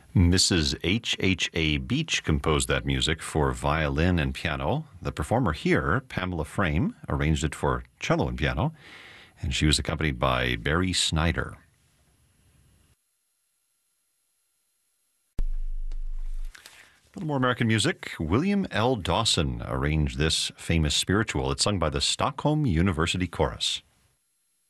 Mrs. H.H.A. Beach composed that music for violin and piano. The performer here, Pamela Frame, arranged it for cello and piano, and she was accompanied by Barry Snyder. A little more American music. William L. Dawson arranged this famous spiritual. It's sung by the Stockholm University Chorus.